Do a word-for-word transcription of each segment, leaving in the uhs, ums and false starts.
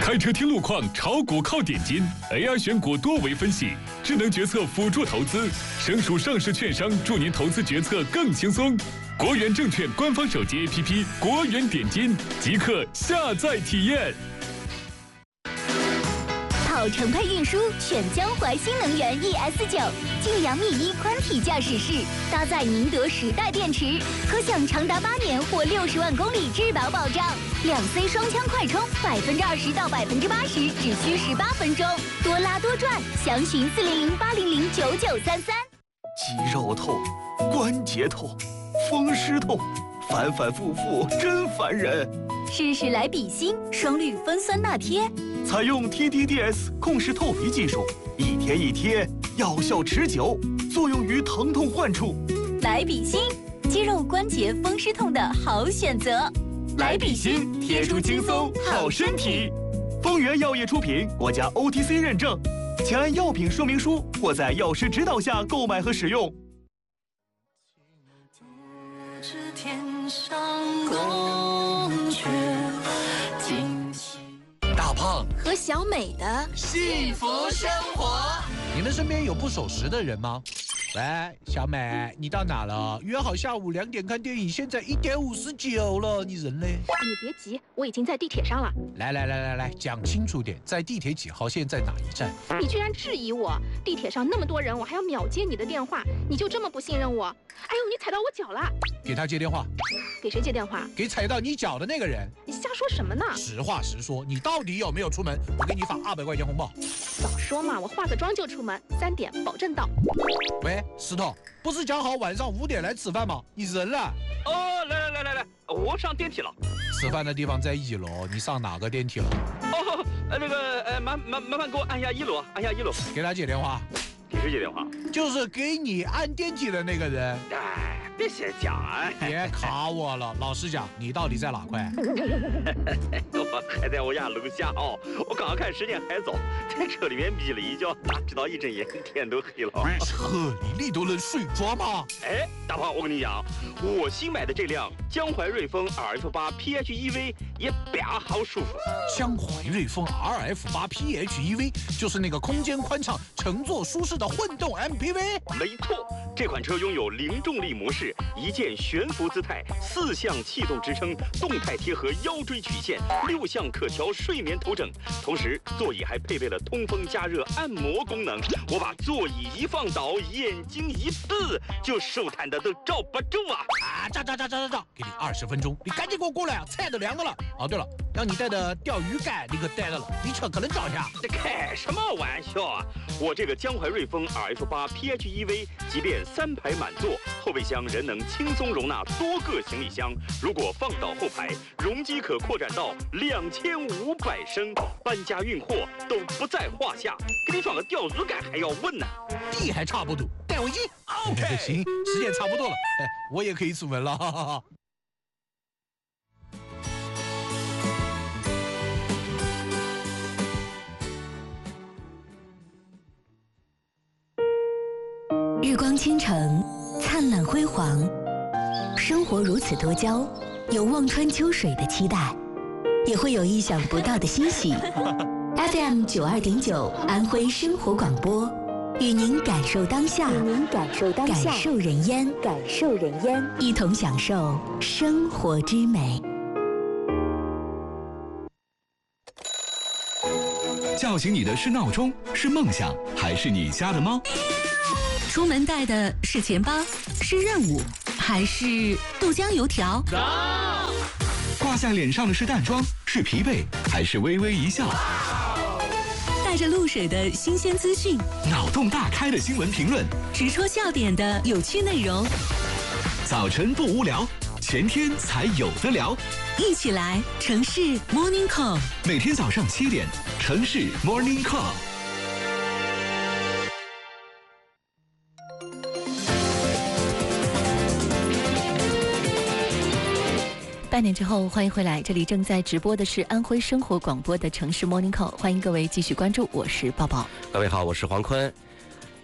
开车听路况，炒股靠点金 ，A I 选股多维分析，智能决策辅助投资，省属上市券商助您投资决策更轻松。国元证券官方手机 A P P 国元点金，即刻下载体验。 跑程配运输选江淮新能源 E S 九，晋阳 Mi 一宽体驾驶室，搭载宁德时代电池，可享长达八年或六十万公里质保保障。两 C 双枪快充，百分之二十到百分之八十只需十八分钟，多拉多赚。详询四零零八零零九九三三。 肌肉痛，关节痛，风湿痛，反反复复真烦人。 试试来比心双氯芬酸钠贴。 采用 T D D S 控式透皮技术，一贴一贴，药效持久，作用于疼痛患处。 来比心，肌肉关节风湿痛的好选择。 来比心，贴出轻松好身体。丰源药业出品，国家 O T C 认证，请按药品说明书或在药师指导下购买和使用。 天上宫阙， 大胖和小美的幸福生活。你们身边有不守时的人吗？喂，小美，你到哪了？约好下午两点看电影，现在一点五十九了，你人嘞？ 你别急，我已经在地铁上了。 来来来来来，讲清楚点，在地铁几号线，在哪一站？ 你居然质疑我？地铁上那么多人，我还要秒接你的电话，你就这么不信任我？哎呦，你踩到我脚了！ 给他接电话。 给谁接电话？ 给踩到你脚的那个人。 你瞎说什么呢？ 实话实说，你到底有没有出门？我给你发二百块钱红包。 早说嘛，我化个妆就出门，三点保证到。 喂，石头，不是讲好晚上五点来吃饭吗？你人了？ 哦，来来来来来，我上电梯了。 吃饭的地方在一楼，你上哪个电梯了？ 哦，呃，那个，呃，麻麻麻烦给我按下一楼，按下一楼。 给他接电话。 给谁接电话？ 就是给你按电梯的那个人。 哎，别瞎讲啊！ 别卡我了，老实讲，你到底在哪块？ 我还在我家楼下哦。我刚刚看时间还早，在车里面眯了一觉，哪知道一睁眼天都黑了。 车里你都能睡着吗？ 哎，大胖，我跟你讲，我新买的这辆江淮瑞风 R F 八 P H E V 也啪好舒服。 江淮瑞风 R F 八 P H E V 就是那个空间宽敞、乘坐舒适的混动 M P V。 没错，这款车拥有零重力模式、一键悬浮姿态、四项气动支撑、动态贴合腰椎曲线、六项可调睡眠头枕，同时座椅还配备了通风加热按摩功能。我把座椅一放倒，眼睛一闭，就舒坦的都罩不住啊！ 啊，照照照照照照，给你二十分钟，你赶紧给我过来啊！菜都凉的了。哦，对了，让你带的钓鱼竿你可带着了，你车可能照一下。 这开什么玩笑啊！我这个江淮瑞风 R F 八 P H E V 即便三排满座，后备箱仍能轻松容纳多个行李箱。如果放倒后排，容积可扩展到两千五百升，搬家运货都不在话下。给你装个钓鱼竿还要问呢？ 地还差不多，带我一 OK。行，时间差不多了，我也可以出门了。哈哈哈。 日光倾城，灿烂辉煌，生活如此多娇，有望穿秋水的期待，也会有意想不到的欣喜。F M 九二点九，安徽生活广播，与您感受当下，与您感受当下，感受人烟，感受人烟，一同享受生活之美。 叫醒你的是闹钟，是梦想，还是你家的猫？ 出门带的是钱包，是任务，还是豆浆油条？ 挂在脸上的是淡妆，是疲惫，还是微微一笑？ 带着露水的新鲜资讯， 脑洞大开的新闻评论， 直戳笑点的有趣内容。 早晨不无聊，前天才有的聊。 一起来城市 Morning Call， 每天早上七点，城市 Morning Call。 半点之后，欢迎回来，这里正在直播的是安徽生活广播的城市 Morning Call， 欢迎各位继续关注，我是抱抱。 各位好，我是黄坤。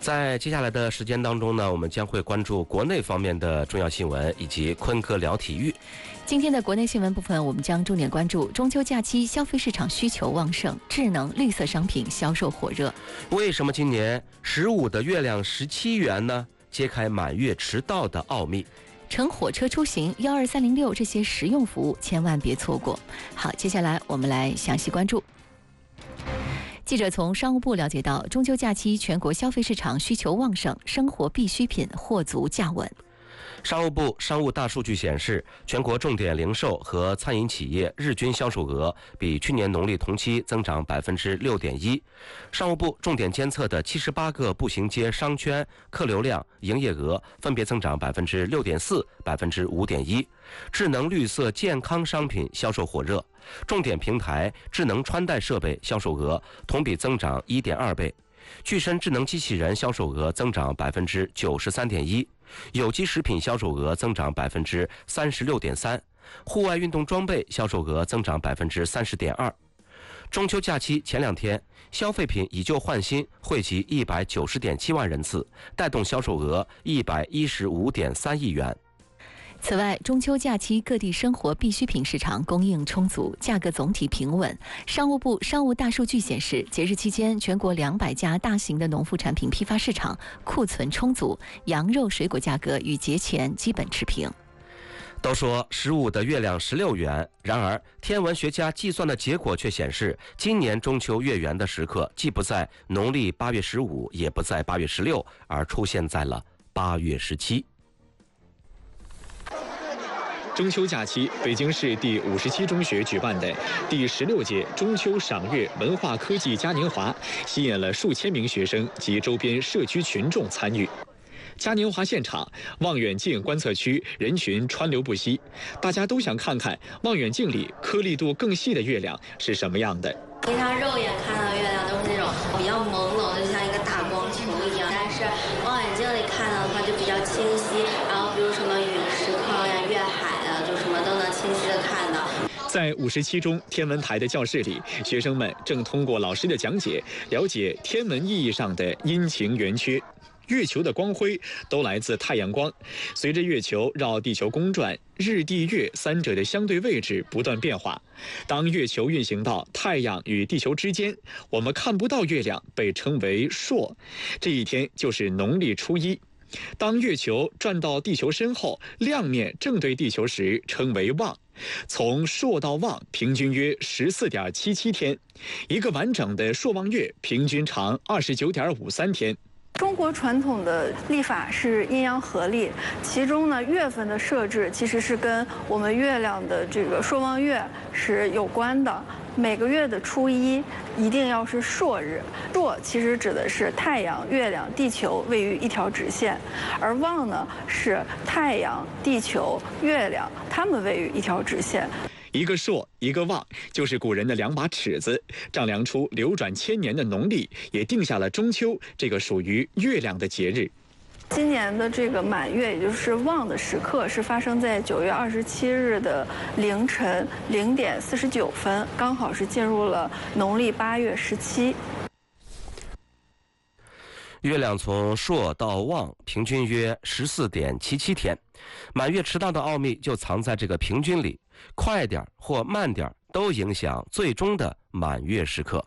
在接下来的时间当中呢，我们将会关注国内方面的重要新闻，以及坤哥聊体育。 今天的国内新闻部分，我们将重点关注中秋假期消费市场需求旺盛，智能绿色商品销售火热。 为什么今年十五的月亮十七元呢？揭开满月迟到的奥秘。 乘火车出行幺二三零六这些实用服务千万别错过。好，接下来我们来详细关注。记者从商务部了解到，中秋假期全国消费市场需求旺盛，生活必需品货足价稳。 商务部商务大数据显示，全国重点零售和餐饮企业日均销售额比去年农历同期增长百分之六点一。商务部重点监测的七十八个步行街商圈客流量、营业额分别增长百分之六点四、百分之五点一。智能绿色健康商品销售火热，重点平台智能穿戴设备销售额同比增长一点二倍。具身智能机器人销售额增长百分之九十三点一，有机食品销售额增长百分之三十六点三，户外运动装备销售额增长百分之三十点二。中秋假期前两天，消费品以旧换新惠及一百九十点七万人次，带动销售额一百一十五点三亿元。 此外，中秋假期各地生活必需品市场供应充足，价格总体平稳。商务部商务大数据显示，节日期间全国两百家大型的农副产品批发市场库存充足，羊肉、水果价格与节前基本持平。 都说十五的月亮十六圆，然而天文学家计算的结果却显示，今年中秋月圆的时刻既不在农历八月十五，也不在八月十六，而出现在了八月十七。 中秋假期，北京市第五十七中学举办的第十六届中秋赏月文化科技嘉年华，吸引了数千名学生及周边社区群众参与。嘉年华现场，望远镜观测区人群川流不息，大家都想看看望远镜里颗粒度更细的月亮是什么样的。 平常肉眼看到的月亮都是那种比较朦胧，就像一个大光球一样，但是望远镜里看到的话就比较清晰，然后比如什么陨石坑呀、月海啊，就什么都能清晰的看到。 在五十七中天文台的教室里，学生们正通过老师的讲解，了解天文意义上的阴晴圆缺。月球的光辉都来自太阳光，随着月球绕地球公转，日地月三者的相对位置不断变化。当月球运行到太阳与地球之间，我们看不到月亮，被称为朔。这一天就是农历初一。当月球转到地球身后，亮面正对地球时，称为望。从朔到望平均约十四点七七天，一个完整的朔望月平均长二十九点五三天。 中国传统的历法是阴阳合历，其中呢月份的设置其实是跟我们月亮的这个朔望月是有关的。每个月的初一一定要是朔日，朔其实指的是太阳、月亮、地球位于一条直线，而望呢是太阳、地球、月亮它们位于一条直线。 一个朔，一个望，就是古人的两把尺子，丈量出流转千年的农历，也定下了中秋这个属于月亮的节日。 今年的这个满月，也就是望的时刻，是发生在九月二十七日的凌晨零点四十九分，刚好是进入了农历八月十七。 月亮从朔到望平均约十四点七七天，满月迟到的奥秘就藏在这个平均里，快点或慢点都影响最终的满月时刻。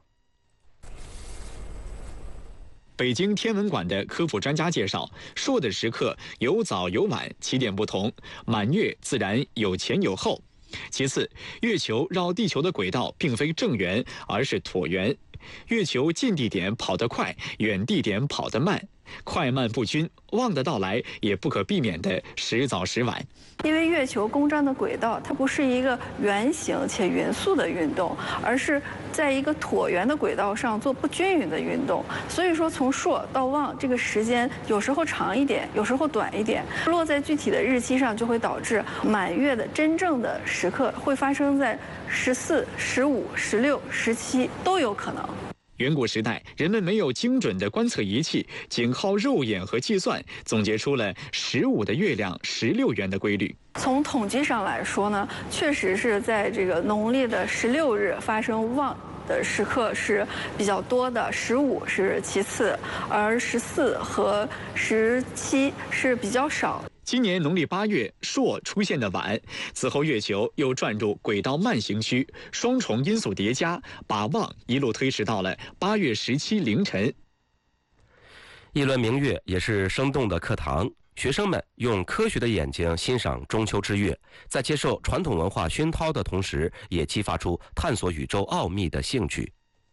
北京天文馆的科普专家介绍，朔的时刻有早有晚，起点不同，满月自然有前有后。其次，月球绕地球的轨道并非正圆，而是椭圆。月球近地点跑得快，远地点跑得慢，快慢不均，望的到来也不可避免的时早时晚。 因为月球公转的轨道，它不是一个圆形且匀速的运动，而是在一个椭圆的轨道上做不均匀的运动。所以说，从朔到望这个时间有时候长一点，有时候短一点，落在具体的日期上，就会导致满月的真正的时刻会发生在十四、十五、十六、十七都有可能。 远古时代，人们没有精准的观测仪器，仅靠肉眼和计算，总结出了十五的月亮十六圆的规律。 从统计上来说呢，确实是在这个农历的十六日发生望的时刻是比较多的，十五是其次，而十四和十七是比较少。 今年农历八月，朔出现的晚，此后月球又转入轨道慢行区，双重因素叠加，把望一路推迟到了八月十七凌晨。 一轮明月也是生动的课堂，学生们用科学的眼睛欣赏中秋之月，在接受传统文化熏陶的同时，也激发出探索宇宙奥秘的兴趣。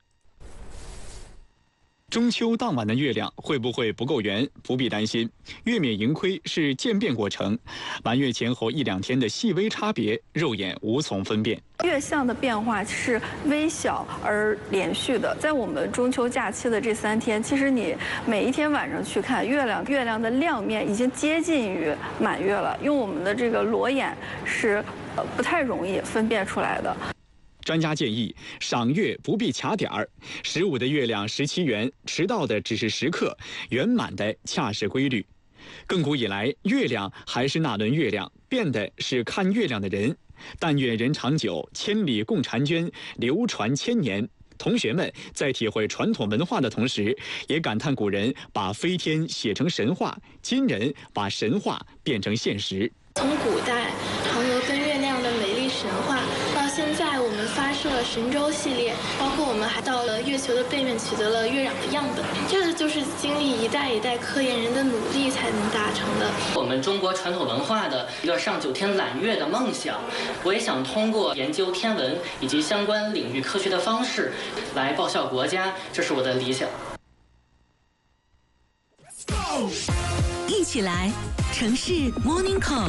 中秋当晚的月亮会不会不够圆？不必担心，月面盈亏是渐变过程，满月前后一两天的细微差别，肉眼无从分辨。 月相的变化是微小而连续的，在我们中秋假期的这三天，其实你每一天晚上去看月亮，月亮的亮面已经接近于满月了，用我们的这个裸眼是呃不太容易分辨出来的。 专家建议，赏月不必卡点儿，十五的月亮十七圆，迟到的只是时刻，圆满的恰是规律。亘古以来，月亮还是那轮月亮，变的是看月亮的人。但愿人长久，千里共婵娟，流传千年。同学们在体会传统文化的同时，也感叹古人把飞天写成神话，今人把神话变成现实。 从古代嫦娥跟月亮的美丽神话，到现在我们发射了神舟系列，包括我们还到了月球的背面取得了月壤的样本，这个就是经历一代一代科研人的努力才能达成的。 我们中国传统文化的一个上九天揽月的梦想，我也想通过研究天文以及相关领域科学的方式来报效国家，这是我的理想。 一起来，城市 Morning Call。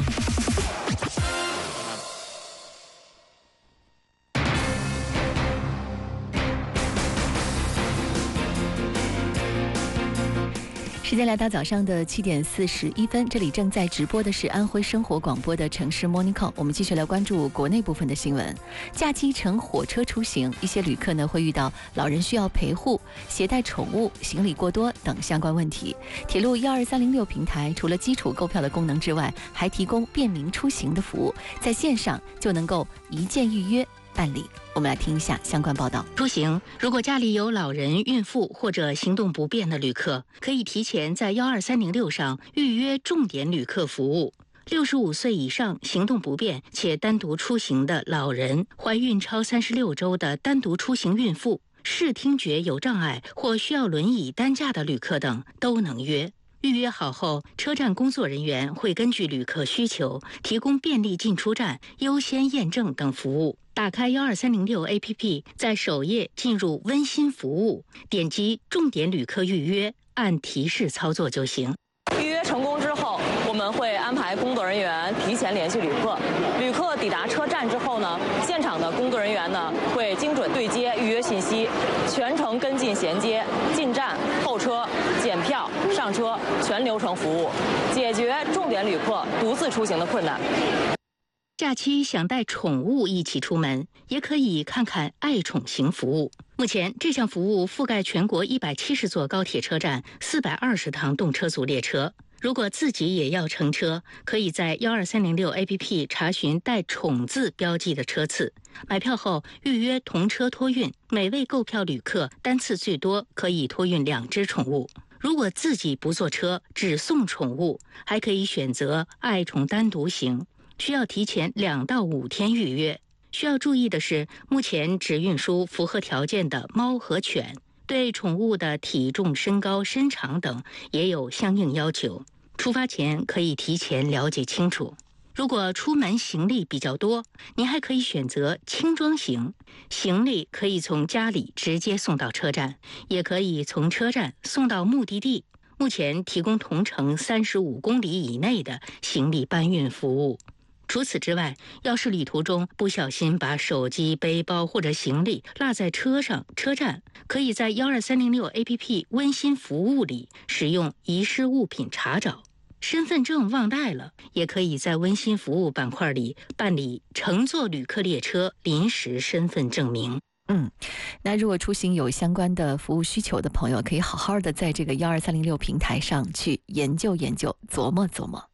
时间来到早上的七点四十一分，这里正在直播的是安徽生活广播的城市 Morning Call。我们继续来关注国内部分的新闻。假期乘火车出行，一些旅客呢会遇到老人需要陪护、携带宠物、行李过多等相关问题。铁路一二三零六平台除了基础购票的功能之外，还提供便民出行的服务，在线上就能够一键预约办理。我们来听一下相关报道。 出行，如果家里有老人、孕妇或者行动不便的旅客，可以提前在幺二三零六上预约重点旅客服务。六十五岁以上行动不便且单独出行的老人、怀孕超三十六周的单独出行孕妇、视听觉有障碍或需要轮椅担架的旅客等都能约。预约好后，车站工作人员会根据旅客需求提供便利进出站、优先验证等服务。打开幺二三零六 A P P， 在首页进入温馨服务，点击重点旅客预约，按提示操作就行。 预约成功之后，我们会安排工作人员提前联系旅客。旅客抵达车站之后呢，现场的工作人员呢会精准对接预约信息，全程跟进衔接、进站、候车、检票、上车全流程服务，解决重点旅客独自出行的困难。 假期想带宠物一起出门，也可以看看爱宠行服务。目前，这项服务覆盖全国一百七十座高铁车站、四百二十趟动车组列车。如果自己也要乘车，可以在幺二三零六 A P P 查询带“宠”字标记的车次，买票后预约同车托运。每位购票旅客单次最多可以托运两只宠物。如果自己不坐车，只送宠物，还可以选择爱宠单独行。需要提前两到五天预约。需要注意的是，目前只运输符合条件的猫和犬，对宠物的体重、身高、身长等也有相应要求。出发前可以提前了解清楚。如果出门行李比较多，您还可以选择轻装行，行李可以从家里直接送到车站，也可以从车站送到目的地。目前提供同程三十五公里以内的行李搬运服务。除此之外，要是旅途中不小心把手机、背包或者行李落在车上、车站，可以在幺二三零六 A P P 温馨服务里使用遗失物品查找。身份证忘带了，也可以在温馨服务板块里办理乘坐旅客列车临时身份证明。 嗯，那如果出行有相关的服务需求的朋友，可以好好的在这个幺二三零六平台上去研究研究、琢磨琢磨。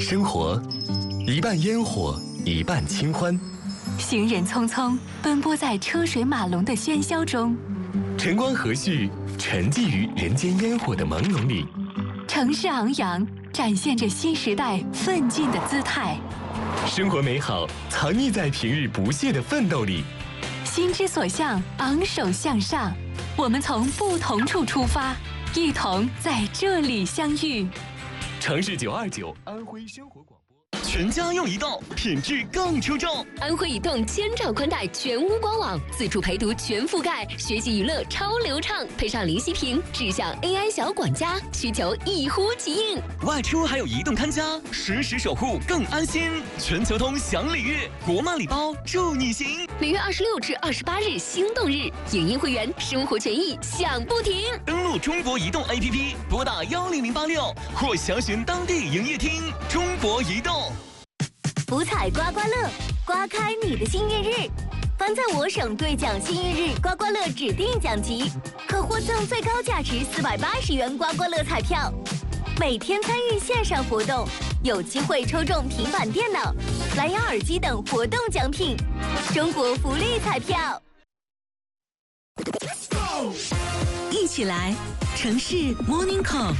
生活，一半烟火，一半清欢。 行人匆匆奔波在车水马龙的喧嚣中， 晨光和煦，沉寂于人间烟火的朦胧里。 城市昂扬，展现着新时代奋进的姿态。 生活美好，藏匿在平日不懈的奋斗里。 心之所向，昂首向上。我们从不同处出发，一同在这里相遇。 城市九二九，安徽生活广播。 全家用移动，品质更出众。 安徽移动千兆宽带全屋光网，自助陪读全覆盖，学习娱乐超流畅，配上零息屏，智享 A I 小管家，需求一呼即应。 外出还有移动看家，实时守护更安心。全球通享礼遇，国漫礼包祝你行。 每月二十六至二十八日心动日，影音会员生活权益享不停。 登录中国移动 A P P， 拨打幺零零八六或详询当地营业厅。中国移动。 福彩刮刮乐，刮开你的幸运日。凡在我省兑奖幸运日刮刮乐指定奖级，可获赠最高价值四百八十元刮刮乐彩票。每天参与线上活动，有机会抽中平板电脑、蓝牙耳机等活动奖品。中国福利彩票， 一起来，城市 Morning Call。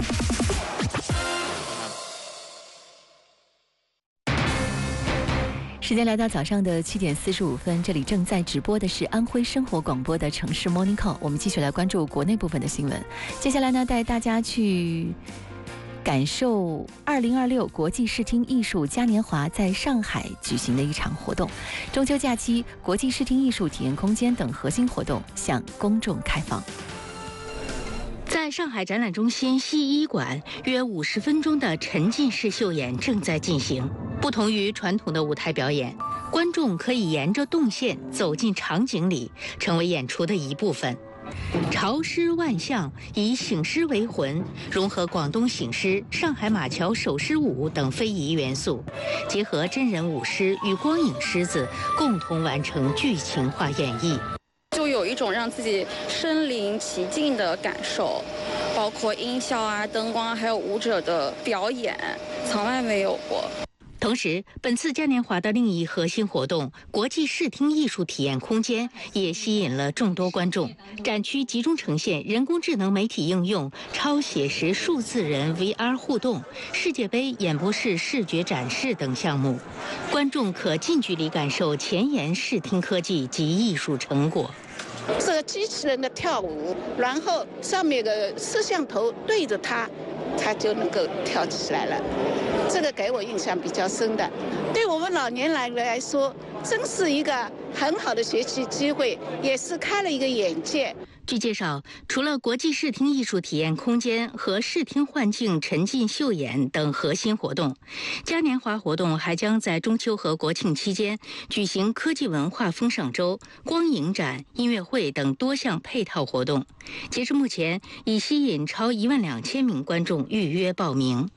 时间来到早上的七点四十五分，这里正在直播的是安徽生活广播的城市 Morning Call。我们继续来关注国内部分的新闻。接下来呢，带大家去感受二零二六国际视听艺术嘉年华在上海举行的一场活动。中秋假期，国际视听艺术体验空间等核心活动向公众开放。 在上海展览中心西一馆，约五十分钟的沉浸式秀演正在进行。不同于传统的舞台表演，观众可以沿着动线走进场景里，成为演出的一部分。潮诗万象以醒狮为魂，融合广东醒狮、上海马桥手狮舞等非遗元素，结合真人舞狮与光影狮子，共同完成剧情化演绎。 就有一种让自己身临其境的感受，包括音效啊、灯光，还有舞者的表演，从来没有过。 同时，本次嘉年华的另一核心活动——国际视听艺术体验空间，也吸引了众多观众。展区集中呈现人工智能媒体应用、超写实数字人 V R 互动、世界杯演播室视觉展示等项目，观众可近距离感受前沿视听科技及艺术成果。 这个机器人的跳舞，然后上面的摄像头对着它，它就能够跳起来了。这个给我印象比较深的，对我们老年人来说，真是一个很好的学习机会，也是开了一个眼界。 据介绍，除了国际视听艺术体验空间和视听幻境沉浸秀演等核心活动，嘉年华活动还将在中秋和国庆期间举行科技文化风尚周、光影展、音乐会等多项配套活动。截至目前，已吸引超一万两千名观众预约报名。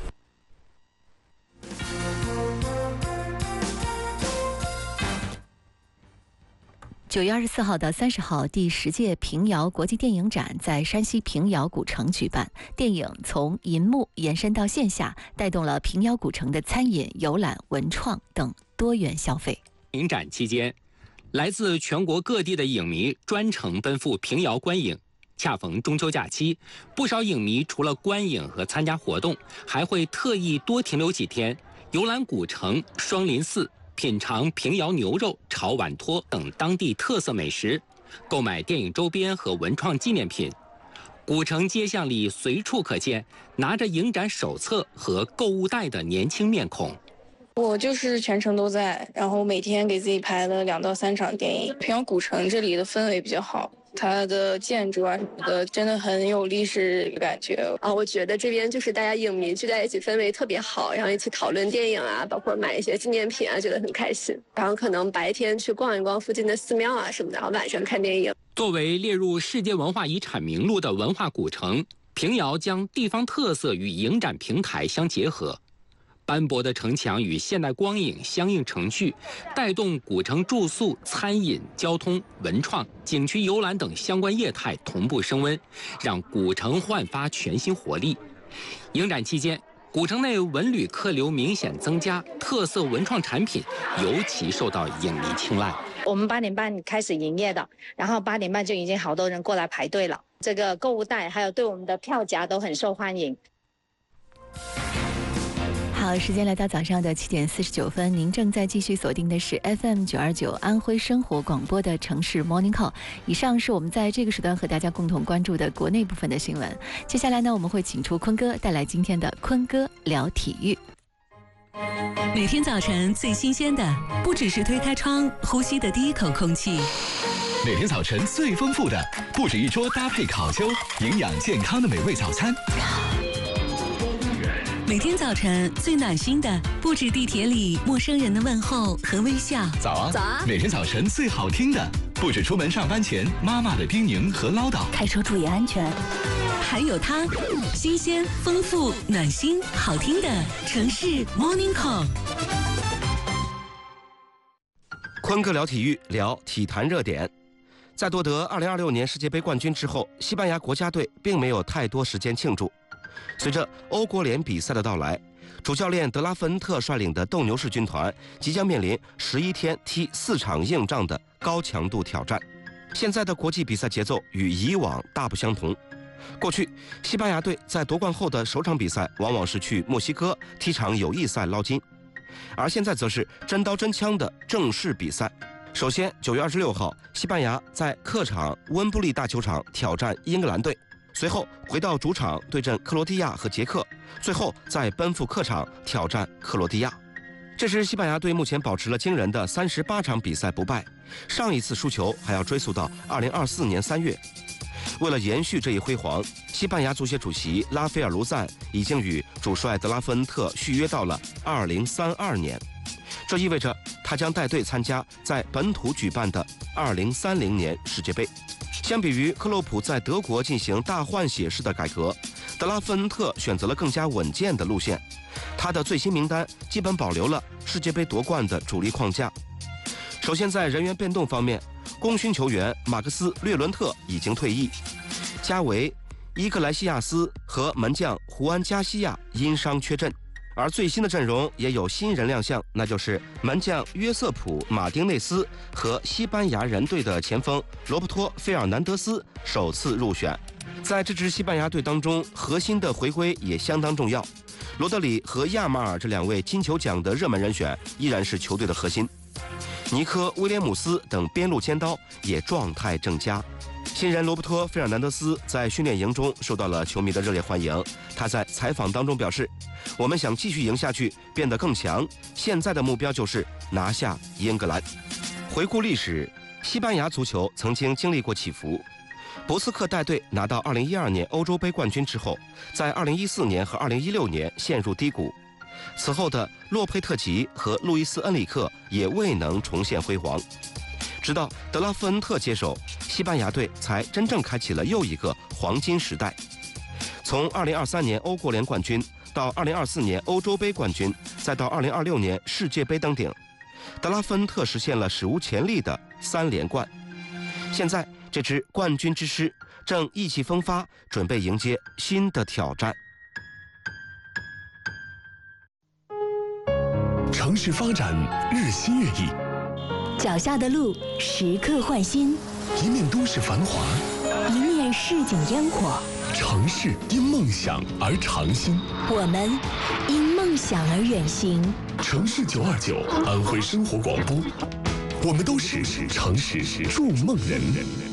九月二十四号到三十号，第十届平遥国际电影展在山西平遥古城举办。电影从银幕延伸到线下，带动了平遥古城的餐饮、游览、文创等多元消费。 影展期间，来自全国各地的影迷专程奔赴平遥观影。恰逢中秋假期，不少影迷除了观影和参加活动，还会特意多停留几天，游览古城、双林寺，品尝平遥牛肉、炒碗托等当地特色美食，购买电影周边和文创纪念品。古城街巷里随处可见拿着影展手册和购物袋的年轻面孔。 我就是全程都在，然后每天给自己排了两到三场电影。平遥古城这里的氛围比较好，它的建筑啊什么的真的很有历史感觉啊。我觉得这边就是大家影迷聚在一起，氛围特别好，然后一起讨论电影啊，包括买一些纪念品啊，觉得很开心。然后可能白天去逛一逛附近的寺庙啊什么的，然后晚上看电影。 作为列入世界文化遗产名录的文化古城，平遥将地方特色与影展平台相结合。斑驳的城墙与现代光影相映成趣，带动古城住宿、餐饮、交通、文创、景区游览等相关业态同步升温，让古城焕发全新活力。影展期间， 古城内文旅客流明显增加，特色文创产品尤其受到影迷青睐。 我们八点半开始营业的，然后八点半就已经好多人过来排队了。这个购物袋还有对我们的票夹都很受欢迎。 好，时间来到早上的七点四十九分，您正在继续锁定的是 F M 九二九安徽生活广播的城市 Morning Call。以上是我们在这个时段和大家共同关注的国内部分的新闻。接下来呢，我们会请出坤哥带来今天的坤哥聊体育。 每天早晨最新鲜的，不只是推开窗呼吸的第一口空气。 每天早晨最丰富的，不止一桌搭配烤秋、营养健康的美味早餐。 每天早晨最暖心的，不止地铁里陌生人的问候和微笑。 早啊，早啊！每天早晨最好听的，不止出门上班前妈妈的叮咛和唠叨。 开车注意安全。还有它，新鲜、丰富、暖心、好听的城市 Morning Call。 坤哥聊体育，聊体坛热点。在夺得二零二六年世界杯冠军之后，西班牙国家队并没有太多时间庆祝。随着欧国联比赛的到来，主教练德拉芬恩特率领的斗牛士军团即将面临十一天踢四场硬仗的高强度挑战。现在的国际比赛节奏与以往大不相同。过去，西班牙队在夺冠后的首场比赛往往是去墨西哥踢场友谊赛捞金，而现在则是真刀真枪的正式比赛。首先，九月二十六号，西班牙在客场温布利大球场挑战英格兰队。随后回到主场对阵克罗地亚和捷克，最后再奔赴客场挑战克罗地亚。这支西班牙队目前保持了惊人的三十八场比赛不败，上一次输球还要追溯到二零二四年三月。为了延续这一辉煌，西班牙足协主席拉斐尔·卢赞已经与主帅德拉芬恩特续约到了二零三二年，这意味着他将带队参加在本土举办的二零三零年世界杯。相比于克洛普在德国进行大换血式的改革，德拉芬恩特选择了更加稳健的路线。他的最新名单基本保留了世界杯夺冠的主力框架。首先在人员变动方面，功勋球员马克斯·略伦特已经退役，加维、伊格莱西亚斯和门将胡安·加西亚因伤缺阵。而最新的阵容也有新人亮相，那就是门将约瑟普·马丁内斯和西班牙人队的前锋罗伯托·费尔南德斯首次入选。在这支西班牙队当中，核心的回归也相当重要。罗德里和亚马尔这两位金球奖的热门人选依然是球队的核心，尼科·威廉姆斯等边路尖刀也状态正佳。新人罗伯托·费尔南德斯在训练营中受到了球迷的热烈欢迎。他在采访当中表示，我们想继续赢下去，变得更强，现在的目标就是拿下英格兰。回顾历史，西班牙足球曾经经历过起伏。博斯克带队拿到二零一二年欧洲杯冠军之后，在二零一四年和二零一六年陷入低谷，此后的洛佩特吉和路易斯·恩里克也未能重现辉煌。直到德拉芬恩特接手，西班牙队才真正开启了又一个黄金时代。从二零二三年欧国联冠军到二零二四年欧洲杯冠军，再到二零二六年世界杯登顶，德拉芬恩特实现了史无前例的三连冠。现在这支冠军之师正意气风发，准备迎接新的挑战。 城市发展日新月异， 脚下的路时刻换新， 一面都市繁华， 一面市井烟火。 城市因梦想而长新， 我们因梦想而远行。 城市九二九安徽生活广播，我们都是城市筑梦人。